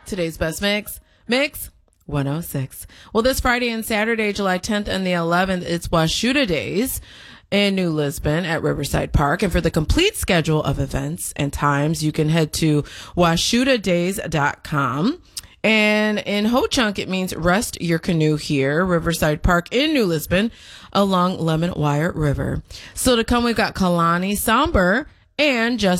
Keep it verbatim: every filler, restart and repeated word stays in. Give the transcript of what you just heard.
Today's best mix, Mix one oh six. Well, this Friday and Saturday, July tenth and the eleventh, it's Washuta Days in New Lisbon at Riverside Park. And for the complete schedule of events and times, you can head to washuta days dot com. And in Ho-Chunk, it means rest your canoe here, Riverside Park in New Lisbon, along Lemon Wire River. So to come, we've got Kalani Somber and Just